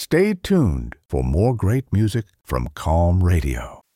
Stay tuned for more great music from Calm Radio.